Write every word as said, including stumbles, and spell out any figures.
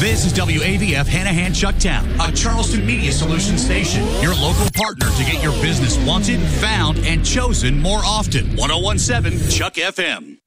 This is W A V F Hanahan Chucktown, a Charleston Media Solutions station, your local partner to get your business wanted, found, and chosen more often. ten seventeen Chuck F M.